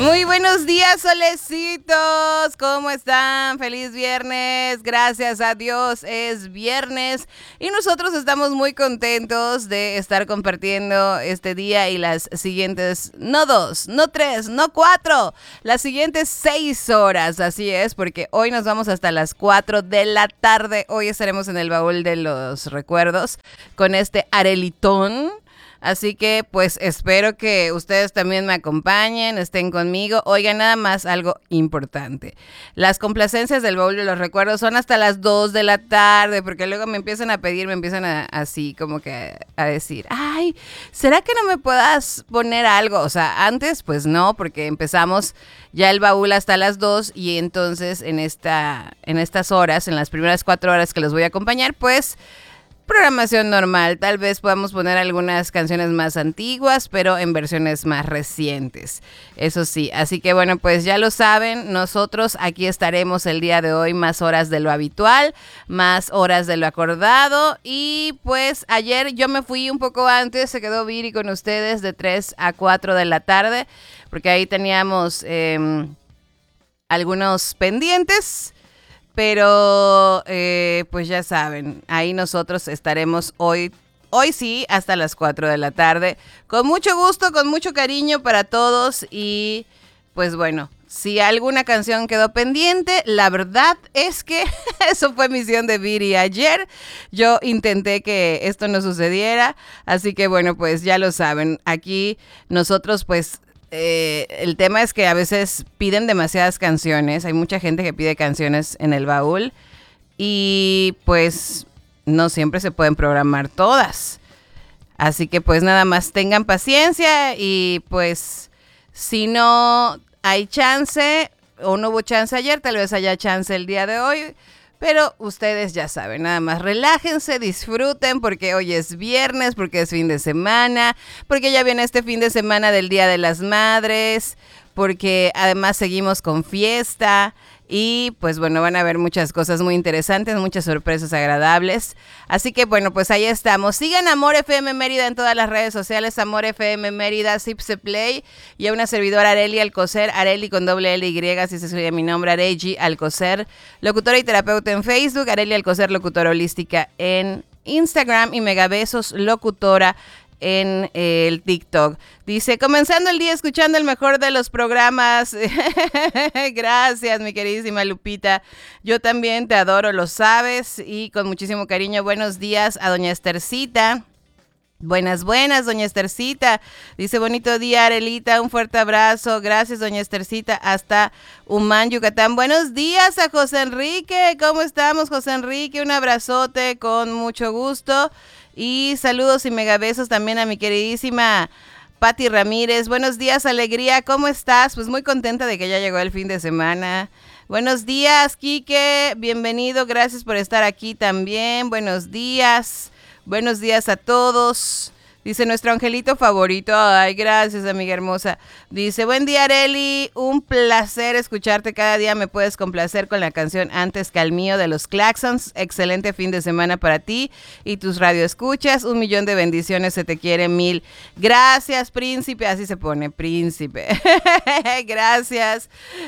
Muy buenos días, solecitos. ¿Cómo están? Feliz viernes. Gracias a Dios es viernes y nosotros estamos muy contentos de estar compartiendo este día y las siguientes, no 2, no 3, no 4, las siguientes 6 horas. Así es, porque hoy nos vamos hasta las 4 de la tarde. Hoy estaremos en el baúl de los recuerdos con este Arelitón. Así que pues espero que ustedes también me acompañen, estén conmigo. Oigan, nada más algo importante. Las complacencias del baúl de los recuerdos son hasta las 2 de la tarde, porque luego me empiezan a pedir, así como que a decir, ay, ¿será que no me puedas poner algo? O sea, antes pues no, porque empezamos ya el baúl hasta las 2 y entonces en estas horas, en las primeras 4 horas que los voy a acompañar, pues programación normal. Tal vez podamos poner algunas canciones más antiguas, pero en versiones más recientes. Eso sí, así que bueno, pues ya lo saben, nosotros aquí estaremos el día de hoy más horas de lo habitual, más horas de lo acordado. Y pues ayer yo me fui un poco antes, se quedó Viri con ustedes de 3 a 4 de la tarde, porque ahí teníamos algunos pendientes. Pero, pues ya saben, ahí nosotros estaremos hoy sí, hasta las 4 de la tarde. Con mucho gusto, con mucho cariño para todos. Y, pues bueno, si alguna canción quedó pendiente, la verdad es que eso fue misión de Viri ayer. Yo intenté que esto no sucediera. Así que, bueno, pues ya lo saben. Aquí nosotros, pues el tema es que a veces piden demasiadas canciones. Hay mucha gente que pide canciones en el baúl y pues no siempre se pueden programar todas. Así que pues nada más tengan paciencia y pues si no hay chance o no hubo chance ayer, tal vez haya chance el día de hoy. Pero ustedes ya saben, nada más relájense, disfruten porque hoy es viernes, porque es fin de semana, porque ya viene este fin de semana del Día de las Madres, porque además seguimos con fiesta y pues bueno, van a haber muchas cosas muy interesantes, muchas sorpresas agradables. Así que bueno, pues ahí estamos. Sigan Amor FM Mérida en todas las redes sociales, Amor FM Mérida, Zipse Play y a una servidora Areli Alcocer, Areli con doble L Y, así se escribe mi nombre, Areli Alcocer, locutora y terapeuta en Facebook, Areli Alcocer, locutora holística en Instagram y Megabesos, locutora en el TikTok. Dice, comenzando el día escuchando el mejor de los programas. Gracias, mi queridísima Lupita. Yo también te adoro, lo sabes, y con muchísimo cariño. Buenos días a doña Estercita. Buenas, doña Estercita. Dice, bonito día, Arelita, un fuerte abrazo. Gracias, doña Estercita, hasta Humán, Yucatán. Buenos días a José Enrique. ¿Cómo estamos, José Enrique? Un abrazote con mucho gusto. Y saludos y megabesos también a mi queridísima Pati Ramírez. Buenos días, Alegría. ¿Cómo estás? Pues muy contenta de que ya llegó el fin de semana. Buenos días, Quique. Bienvenido. Gracias por estar aquí también. Buenos días. Buenos días a todos. Dice nuestro angelito favorito. Ay, gracias, amiga hermosa. Dice, buen día, Areli. Un placer escucharte. Cada día me puedes complacer con la canción Antes que al mío de los Claxons. Excelente fin de semana para ti y tus radioescuchas. 1,000,000 de bendiciones. Se te quiere 1000. Gracias, príncipe. Así se pone, príncipe. Gracias.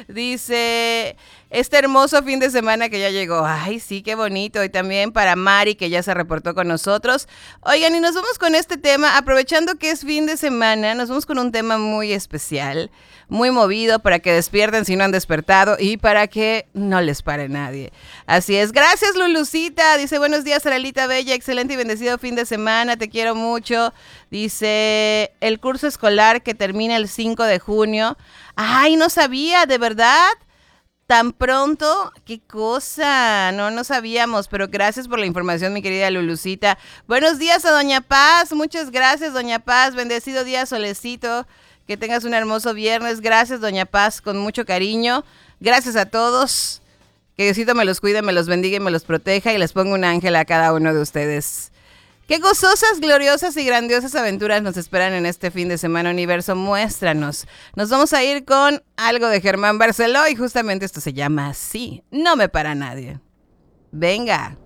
Dice, este hermoso fin de semana que ya llegó. Ay, sí, qué bonito. Y también para Mari, que ya se reportó con nosotros. Oigan, y nos vamos con este tema, aprovechando que es fin de semana, nos vamos con un tema muy especial, muy movido para que despierten si no han despertado y para que no les pare nadie. Así es. Gracias, Lulucita. Dice, buenos días, Arelita Bella. Excelente y bendecido fin de semana. Te quiero mucho. Dice, el curso escolar que termina el 5 de junio. Ay, no sabía, ¿de verdad? ¿Tan pronto? ¡Qué cosa! No sabíamos, pero gracias por la información, mi querida Lulucita. Buenos días a Doña Paz. Muchas gracias, Doña Paz. Bendecido día, solecito. Que tengas un hermoso viernes. Gracias, Doña Paz, con mucho cariño. Gracias a todos. Que Diosito me los cuide, me los bendiga y me los proteja y les ponga un ángel a cada uno de ustedes. Qué gozosas, gloriosas y grandiosas aventuras nos esperan en este fin de semana, universo, muéstranos. Nos vamos a ir con algo de Germán Barceló y justamente esto se llama así, No me para nadie. Venga.